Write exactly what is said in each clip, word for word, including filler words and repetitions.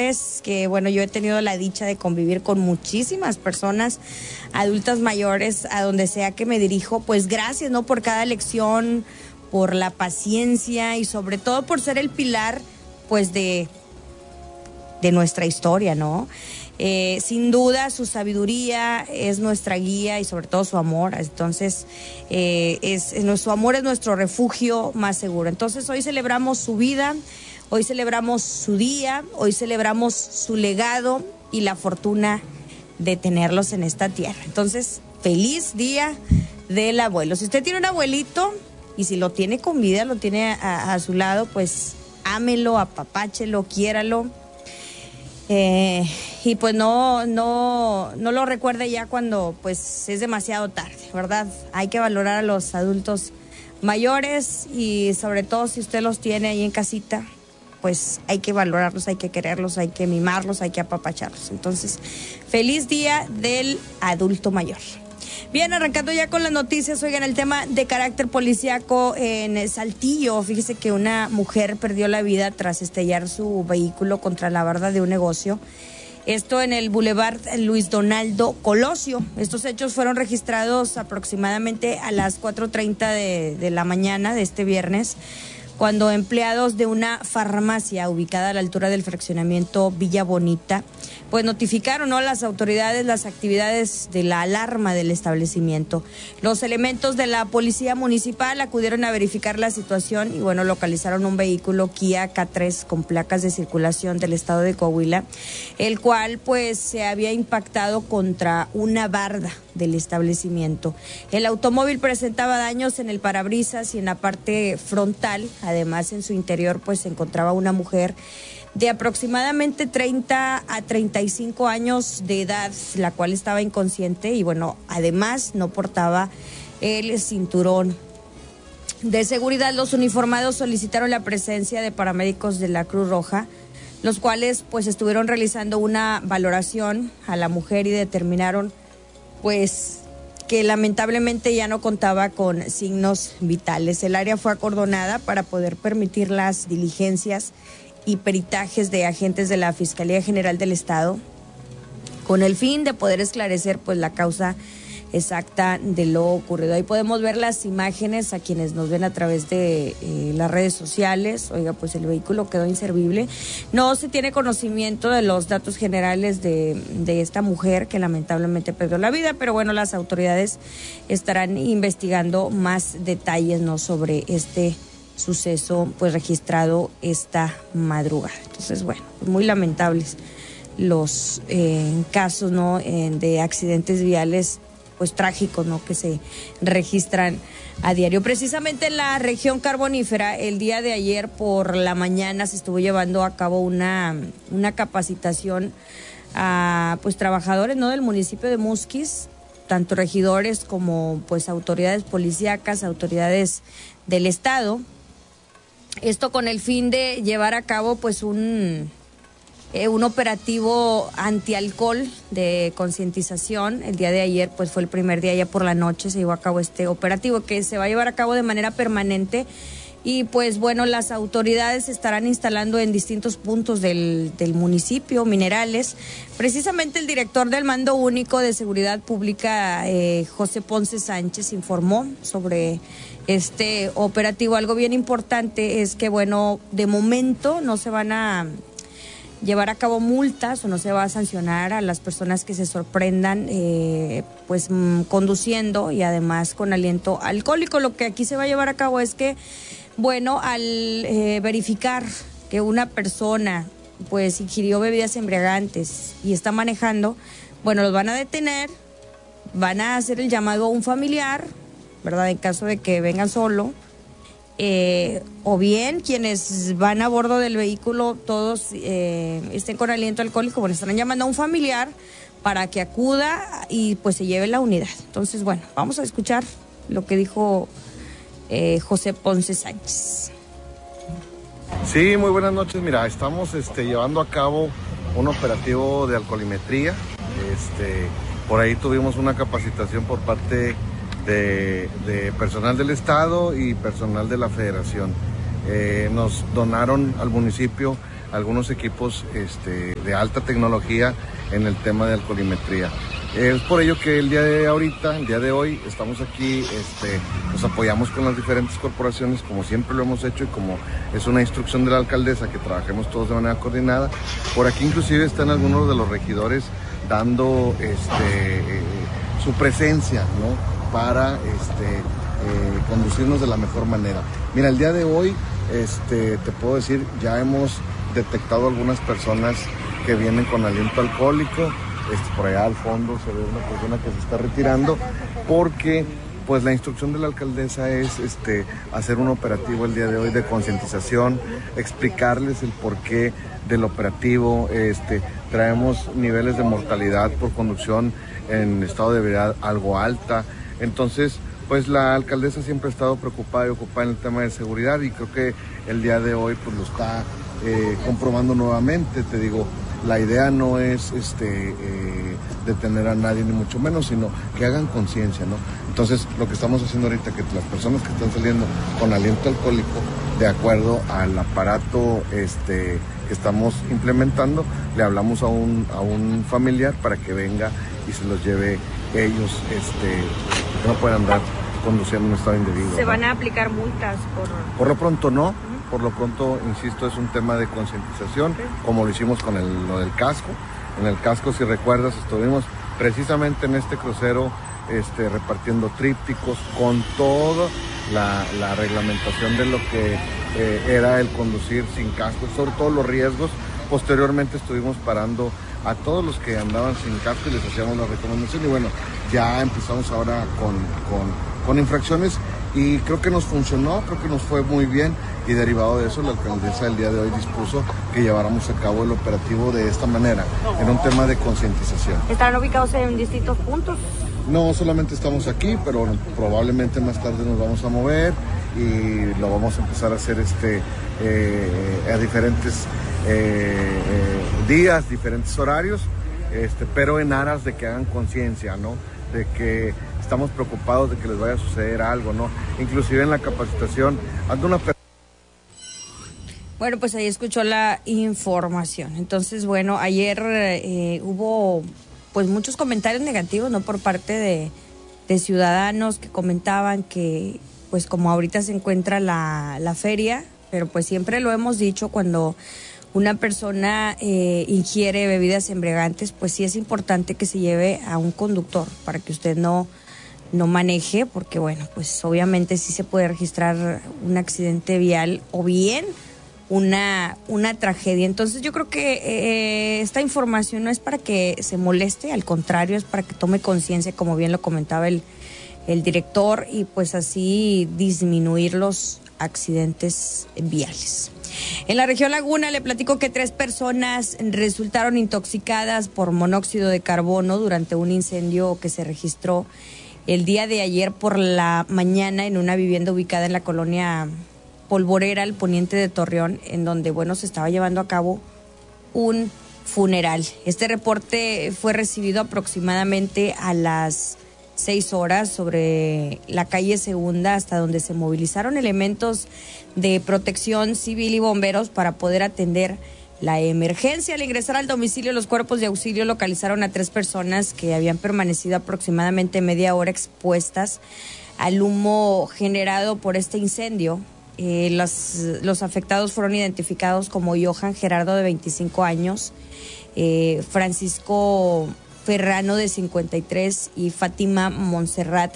mayores, que bueno, yo he tenido la dicha de convivir con muchísimas personas adultas mayores a donde sea que me dirijo, pues gracias, ¿no? Por cada lección, por la paciencia y sobre todo por ser el pilar, pues de, de nuestra historia, ¿no? Eh, sin duda su sabiduría es nuestra guía y sobre todo su amor. Entonces eh, es, es, su amor es nuestro refugio más seguro. Entonces hoy celebramos su vida, hoy celebramos su día, hoy celebramos su legado y la fortuna de tenerlos en esta tierra. Entonces, feliz día del abuelo. Si usted tiene un abuelito y si lo tiene con vida, lo tiene a, a su lado, pues ámelo, apapáchelo, quiéralo. Eh, y pues no, no, no lo recuerde ya cuando pues es demasiado tarde, ¿verdad? Hay que valorar a los adultos mayores y sobre todo si usted los tiene ahí en casita, pues hay que valorarlos, hay que quererlos, hay que mimarlos, hay que apapacharlos. Entonces, feliz día del adulto mayor. Bien, arrancando ya con las noticias, oigan, el tema de carácter policíaco en Saltillo. Fíjese que una mujer perdió la vida tras estrellar su vehículo contra la barda de un negocio. Esto en el Boulevard Luis Donaldo Colosio. Estos hechos fueron registrados aproximadamente a las cuatro treinta de, de la mañana de este viernes, cuando empleados de una farmacia ubicada a la altura del fraccionamiento Villa Bonita, pues notificaron, ¿no?, a las autoridades las actividades de la alarma del establecimiento. Los elementos de la policía municipal acudieron a verificar la situación y bueno, localizaron un vehículo Kia K tres con placas de circulación del estado de Coahuila, el cual pues se había impactado contra una barda del establecimiento. El automóvil presentaba daños en el parabrisas y en la parte frontal. Además, en su interior pues se encontraba una mujer de aproximadamente treinta a treinta y cinco años de edad, la cual estaba inconsciente y bueno, además no portaba el cinturón de seguridad. Los uniformados solicitaron la presencia de paramédicos de la Cruz Roja, los cuales pues estuvieron realizando una valoración a la mujer y determinaron pues que lamentablemente ya no contaba con signos vitales. El área fue acordonada para poder permitir las diligencias y peritajes de agentes de la Fiscalía General del Estado, con el fin de poder esclarecer pues la causa exacta de lo ocurrido. Ahí podemos ver las imágenes a quienes nos ven a través de eh, las redes sociales. Oiga, pues el vehículo quedó inservible. No se tiene conocimiento de los datos generales de, de esta mujer que lamentablemente perdió la vida, pero bueno, las autoridades estarán investigando más detalles, ¿no?, sobre este suceso pues registrado esta madrugada. Entonces, bueno, muy lamentables los eh, casos, ¿no?, eh, de accidentes viales pues trágicos, ¿no?, que se registran a diario. Precisamente en la región carbonífera, el día de ayer por la mañana se estuvo llevando a cabo una, una capacitación a pues trabajadores, ¿no?, del municipio de Musquis, tanto regidores como pues autoridades policíacas, autoridades del estado. Esto con el fin de llevar a cabo pues un Eh, un operativo antialcohol de concientización. El día de ayer pues fue el primer día, ya por la noche se llevó a cabo este operativo que se va a llevar a cabo de manera permanente y pues bueno, las autoridades estarán instalando en distintos puntos del, del municipio minerales. Precisamente el director del Mando Único de Seguridad Pública, eh, José Ponce Sánchez, informó sobre este operativo. Algo bien importante es que bueno, de momento no se van a llevar a cabo multas o no se va a sancionar a las personas que se sorprendan eh, pues mm, conduciendo y además con aliento alcohólico. Lo que aquí se va a llevar a cabo es que, bueno, al eh, verificar que una persona pues ingirió bebidas embriagantes y está manejando, bueno, los van a detener, van a hacer el llamado a un familiar, ¿verdad?, en caso de que vengan solo. Eh, o bien quienes van a bordo del vehículo todos eh, estén con aliento alcohólico, bueno, estarán llamando a un familiar para que acuda y pues se lleve la unidad. Entonces, bueno, vamos a escuchar lo que dijo eh, José Ponce Sánchez. Sí, muy buenas noches. Mira, estamos este, llevando a cabo un operativo de alcoholimetría. Este, por ahí tuvimos una capacitación por parte De, de personal del estado y personal de la federación. Eh, nos donaron al municipio algunos equipos este, de alta tecnología en el tema de alcoholimetría. Es por ello que el día de ahorita, el día de hoy, estamos aquí, este, nos apoyamos con las diferentes corporaciones, como siempre lo hemos hecho y como es una instrucción de la alcaldesa que trabajemos todos de manera coordinada. Por aquí inclusive están algunos de los regidores dando este, eh, su presencia, ¿no? Para este, eh, conducirnos de la mejor manera. Mira, el día de hoy, este, te puedo decir, ya hemos detectado algunas personas que vienen con aliento alcohólico. Este, por allá al fondo se ve una persona que se está retirando porque pues la instrucción de la alcaldesa es este, hacer un operativo el día de hoy de concientización, explicarles el porqué del operativo. Este, traemos niveles de mortalidad por conducción en estado de ebriedad algo alta, entonces pues la alcaldesa siempre ha estado preocupada y ocupada en el tema de seguridad y creo que el día de hoy pues lo está eh, comprobando nuevamente. Te digo, la idea no es este, eh, detener a nadie ni mucho menos, sino que hagan conciencia, ¿no? Entonces, lo que estamos haciendo ahorita, que las personas que están saliendo con aliento alcohólico, de acuerdo al aparato este, que estamos implementando, le hablamos a un, a un familiar para que venga y se los lleve ellos, este, que no puedan andar conduciendo en un estado indebido. ¿Se ¿no? van a aplicar multas por...? Por lo pronto no. Por lo pronto, insisto, es un tema de concientización, como lo hicimos con el, lo del casco. En el casco, si recuerdas, estuvimos precisamente en este crucero este, repartiendo trípticos con toda la, la reglamentación de lo que eh, era el conducir sin casco, sobre todo los riesgos. Posteriormente estuvimos parando a todos los que andaban sin casco y les hacíamos la recomendación. Y bueno, ya empezamos ahora con, con, con infracciones y creo que nos funcionó, creo que nos fue muy bien. Y derivado de eso, la alcaldesa el día de hoy dispuso que lleváramos a cabo el operativo de esta manera, en un tema de concientización. ¿Estarán ubicados en distintos puntos? No, solamente estamos aquí, pero probablemente más tarde nos vamos a mover y lo vamos a empezar a hacer este, eh, a diferentes eh, eh, días, diferentes horarios, este, pero en aras de que hagan conciencia, ¿no? De que estamos preocupados de que les vaya a suceder algo, ¿no? Inclusive en la capacitación, ando una Bueno, pues ahí escuchó la información. Entonces, bueno, ayer eh, hubo pues muchos comentarios negativos, ¿no? Por parte de, de ciudadanos que comentaban que pues como ahorita se encuentra la, la feria, pero pues siempre lo hemos dicho, cuando una persona eh, ingiere bebidas embriagantes, pues sí es importante que se lleve a un conductor para que usted no, no maneje, porque bueno, pues obviamente sí se puede registrar un accidente vial o bien una una tragedia. Entonces yo creo que eh, esta información no es para que se moleste, al contrario, es para que tome conciencia, como bien lo comentaba el, el director, y pues así disminuir los accidentes viales. En la región Laguna le platico que tres personas resultaron intoxicadas por monóxido de carbono durante un incendio que se registró el día de ayer por la mañana en una vivienda ubicada en la colonia Polvorera, al poniente de Torreón, en donde, bueno, se estaba llevando a cabo un funeral. Este reporte fue recibido aproximadamente a las seis horas sobre la calle Segunda, hasta donde se movilizaron elementos de protección civil y bomberos para poder atender la emergencia. Al ingresar al domicilio, los cuerpos de auxilio localizaron a tres personas que habían permanecido aproximadamente media hora expuestas al humo generado por este incendio. Eh, los, los afectados fueron identificados como Johan Gerardo, de veinticinco años, eh, Francisco Ferrano, de cincuenta y tres, y Fátima Montserrat,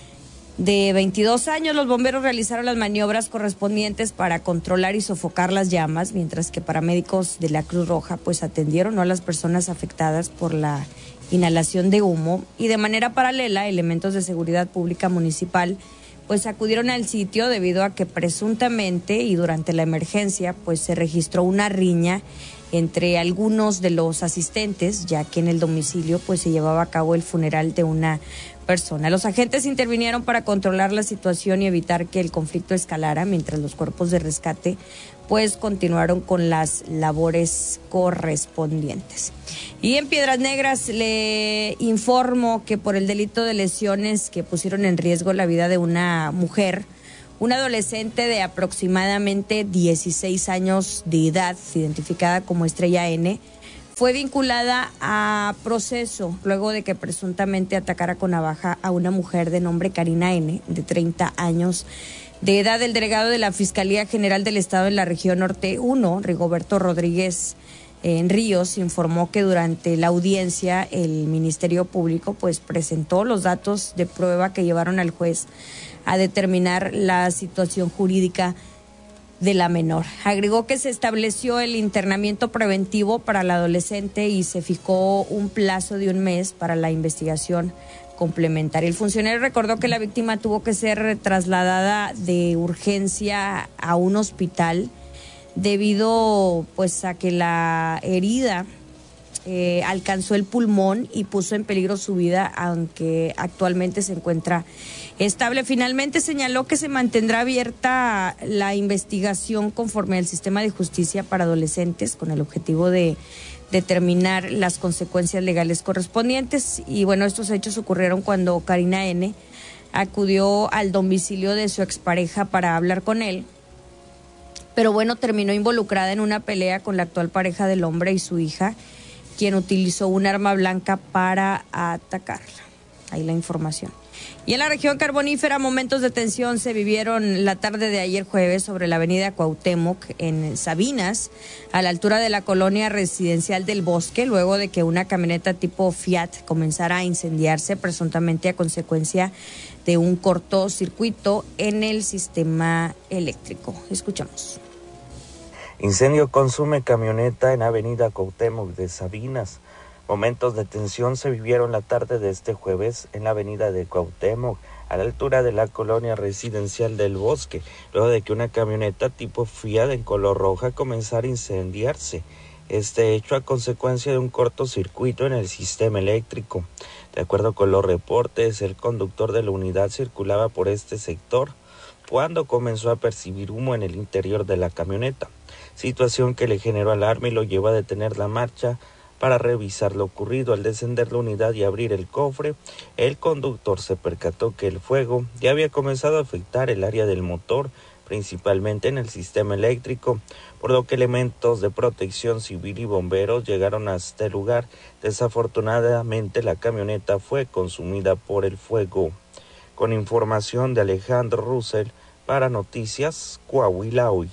de veintidós años. Los bomberos realizaron las maniobras correspondientes para controlar y sofocar las llamas, mientras que paramédicos de la Cruz Roja pues atendieron, ¿no?, a las personas afectadas por la inhalación de humo, y de manera paralela elementos de seguridad pública municipal pues acudieron al sitio debido a que presuntamente y durante la emergencia pues se registró una riña entre algunos de los asistentes, ya que en el domicilio pues se llevaba a cabo el funeral de una persona. Los agentes intervinieron para controlar la situación y evitar que el conflicto escalara, mientras los cuerpos de rescate pues continuaron con las labores correspondientes. Y en Piedras Negras le informo que por el delito de lesiones que pusieron en riesgo la vida de una mujer, Una adolescente de aproximadamente dieciséis años de edad, identificada como Estrella N, fue vinculada a proceso luego de que presuntamente atacara con navaja a una mujer de nombre Karina N, de treinta años de edad. El delegado de la Fiscalía General del Estado en la Región Norte uno, Rigoberto Rodríguez en Ríos, informó que durante la audiencia el Ministerio Público pues presentó los datos de prueba que llevaron al juez a determinar la situación jurídica de la menor. Agregó que se estableció el internamiento preventivo para la adolescente y se fijó un plazo de un mes para la investigación complementaria. El funcionario recordó que la víctima tuvo que ser trasladada de urgencia a un hospital debido pues a que la herida eh, alcanzó el pulmón y puso en peligro su vida, aunque actualmente se encuentra estable. Finalmente señaló que se mantendrá abierta la investigación conforme al sistema de justicia para adolescentes con el objetivo de determinar las consecuencias legales correspondientes. Y bueno, estos hechos ocurrieron cuando Karina N acudió al domicilio de su expareja para hablar con él, pero bueno, terminó involucrada en una pelea con la actual pareja del hombre y su hija, quien utilizó un arma blanca para atacarla. Ahí la información. Y en la región carbonífera, momentos de tensión se vivieron la tarde de ayer jueves sobre la avenida Cuauhtémoc en Sabinas, a la altura de la colonia residencial del Bosque, luego de que una camioneta tipo Fiat comenzara a incendiarse, presuntamente a consecuencia de un cortocircuito en el sistema eléctrico. Escuchamos. Incendio consume camioneta en avenida Cuauhtémoc de Sabinas. Momentos de tensión se vivieron la tarde de este jueves en la avenida de Cuauhtémoc, a la altura de la colonia residencial del Bosque, luego de que una camioneta tipo Fiat en color roja comenzara a incendiarse. Este hecho a consecuencia de un cortocircuito en el sistema eléctrico. De acuerdo con los reportes, el conductor de la unidad circulaba por este sector cuando comenzó a percibir humo en el interior de la camioneta, situación que le generó alarma y lo llevó a detener la marcha para revisar lo ocurrido. Al descender la unidad y abrir el cofre, el conductor se percató que el fuego ya había comenzado a afectar el área del motor, principalmente en el sistema eléctrico, por lo que elementos de protección civil y bomberos llegaron hasta el lugar. Desafortunadamente, la camioneta fue consumida por el fuego. Con información de Alejandro Russell para Noticias Coahuila Hoy.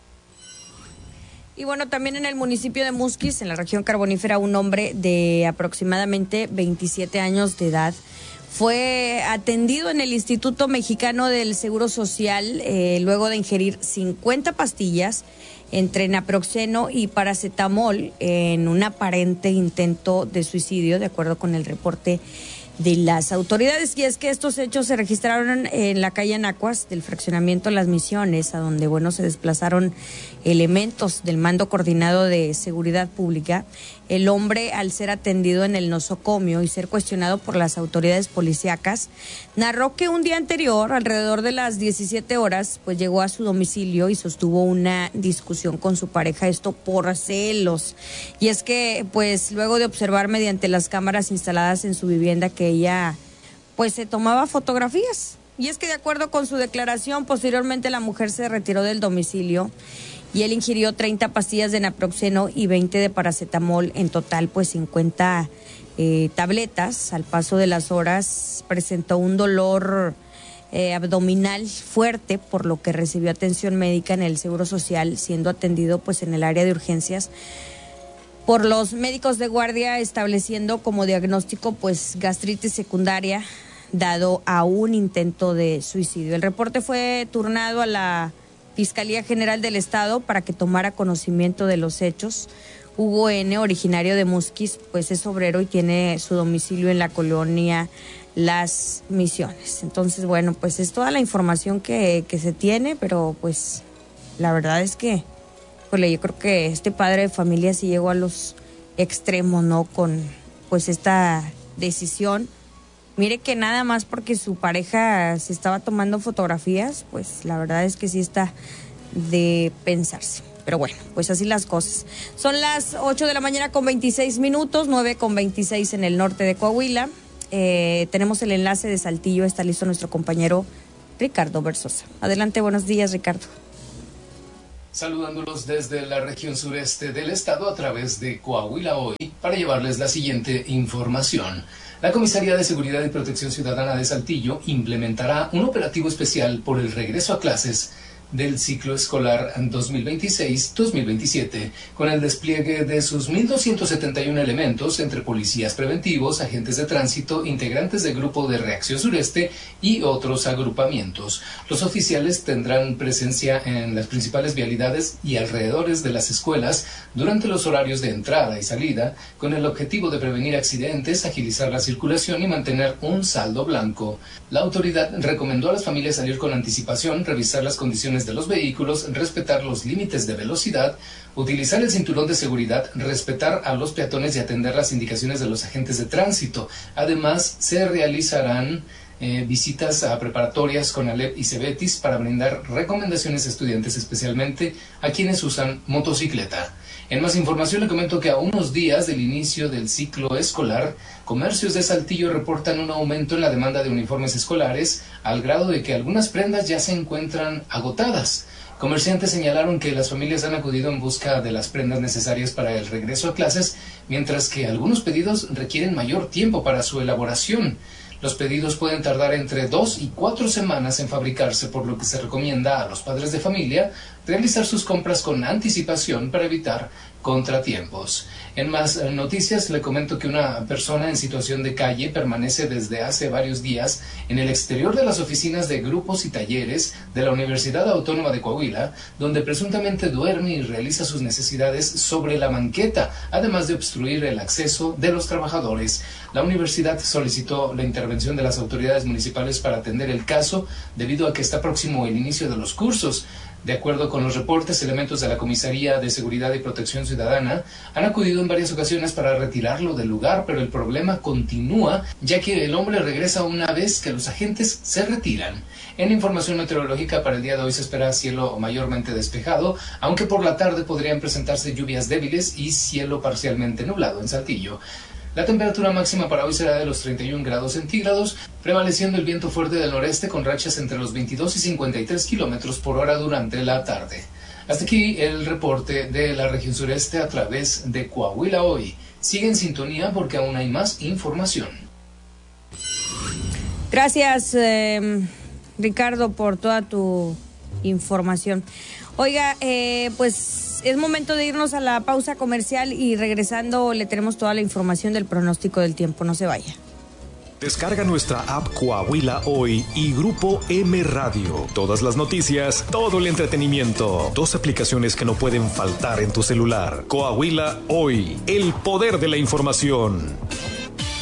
Y bueno, también en el municipio de Musquis, en la región carbonífera, un hombre de aproximadamente veintisiete años de edad fue atendido en el Instituto Mexicano del Seguro Social eh, luego de ingerir cincuenta pastillas entre naproxeno y paracetamol en un aparente intento de suicidio, de acuerdo con el reporte de las autoridades. Y es que estos hechos se registraron en la calle Anacuas del fraccionamiento Las Misiones, a donde bueno se desplazaron elementos del Mando Coordinado de Seguridad Pública. El hombre, al ser atendido en el nosocomio y ser cuestionado por las autoridades policíacas, narró que un día anterior, alrededor de las diecisiete horas, pues llegó a su domicilio y sostuvo una discusión con su pareja, esto por celos. Y es que, pues, luego de observar mediante las cámaras instaladas en su vivienda que ella, pues, se tomaba fotografías. Y es que, de acuerdo con su declaración, posteriormente la mujer se retiró del domicilio y él ingirió treinta pastillas de naproxeno y veinte de paracetamol, en total pues cincuenta eh, tabletas. Al paso de las horas presentó un dolor eh, abdominal fuerte, por lo que recibió atención médica en el Seguro Social, siendo atendido pues en el área de urgencias por los médicos de guardia, estableciendo como diagnóstico pues gastritis secundaria, dado a un intento de suicidio. El reporte fue turnado a la Fiscalía General del Estado para que tomara conocimiento de los hechos. Hugo N., originario de Musquis, pues es obrero y tiene su domicilio en la colonia Las Misiones. Entonces, bueno, pues es toda la información que, que se tiene, pero pues la verdad es que, pues yo creo que este padre de familia sí llegó a los extremos, ¿no? Con pues esta decisión. Mire que nada más porque su pareja se estaba tomando fotografías, pues la verdad es que sí está de pensarse. Pero bueno, pues así las cosas. Son las ocho de la mañana con veintiséis minutos, nueve con veintiséis en el norte de Coahuila. Eh, tenemos el enlace de Saltillo, está listo nuestro compañero Ricardo Versosa. Adelante, buenos días, Ricardo. Saludándolos desde la región sureste del estado a través de Coahuila Hoy para llevarles la siguiente información. La Comisaría de Seguridad y Protección Ciudadana de Saltillo implementará un operativo especial por el regreso a clases del ciclo escolar dos mil veintiséis dos mil veintisiete, con el despliegue de sus mil doscientos setenta y uno elementos entre policías preventivos, agentes de tránsito, integrantes del Grupo de Reacción Sureste y otros agrupamientos. Los oficiales tendrán presencia en las principales vialidades y alrededores de las escuelas durante los horarios de entrada y salida, con el objetivo de prevenir accidentes, agilizar la circulación y mantener un saldo blanco. La autoridad recomendó a las familias salir con anticipación, revisar las condiciones de los vehículos, respetar los límites de velocidad, utilizar el cinturón de seguridad, respetar a los peatones y atender las indicaciones de los agentes de tránsito. Además, se realizarán eh, visitas a preparatorias con Alep y Cebetis para brindar recomendaciones a estudiantes, especialmente a quienes usan motocicleta. En más información le comento que a unos días del inicio del ciclo escolar, comercios de Saltillo reportan un aumento en la demanda de uniformes escolares, al grado de que algunas prendas ya se encuentran agotadas. Comerciantes señalaron que las familias han acudido en busca de las prendas necesarias para el regreso a clases, mientras que algunos pedidos requieren mayor tiempo para su elaboración. Los pedidos pueden tardar entre dos y cuatro semanas en fabricarse, por lo que se recomienda a los padres de familia realizar sus compras con anticipación para evitar contratiempos. En más noticias le comento que una persona en situación de calle permanece desde hace varios días en el exterior de las oficinas de grupos y talleres de la Universidad Autónoma de Coahuila, donde presuntamente duerme y realiza sus necesidades sobre la banqueta, además de obstruir el acceso de los trabajadores. La universidad solicitó la intervención de las autoridades municipales para atender el caso, debido a que está próximo el inicio de los cursos. De acuerdo con los reportes, elementos de la Comisaría de Seguridad y Protección Ciudadana han acudido en varias ocasiones para retirarlo del lugar, pero el problema continúa, ya que el hombre regresa una vez que los agentes se retiran. En información meteorológica para el día de hoy se espera cielo mayormente despejado, aunque por la tarde podrían presentarse lluvias débiles y cielo parcialmente nublado en Saltillo. La temperatura máxima para hoy será de los treinta y un grados centígrados, prevaleciendo el viento fuerte del noreste con rachas entre los veintidós y cincuenta y tres kilómetros por hora durante la tarde. Hasta aquí el reporte de la región sureste a través de Coahuila Hoy. Sigue en sintonía porque aún hay más información. Gracias, eh, Ricardo, por toda tu información. Oiga, eh, pues es momento de irnos a la pausa comercial y regresando le tenemos toda la información del pronóstico del tiempo. No se vaya. Descarga nuestra app Coahuila Hoy y Grupo M Radio. Todas las noticias, todo el entretenimiento. Dos aplicaciones que no pueden faltar en tu celular. Coahuila Hoy, el poder de la información.